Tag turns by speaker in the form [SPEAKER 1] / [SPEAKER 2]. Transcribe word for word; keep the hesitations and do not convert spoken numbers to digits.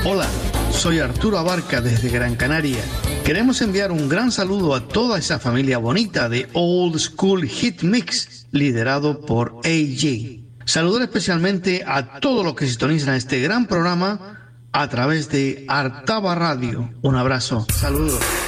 [SPEAKER 1] Hola, soy Arturo Abarca desde Gran Canaria. Queremos enviar un gran saludo a toda esa familia bonita de Old School Hit Mix, liderado por A J. Saludar especialmente a todos los que sintonizan este gran programa a través de Artaba Radio. Un abrazo, saludos.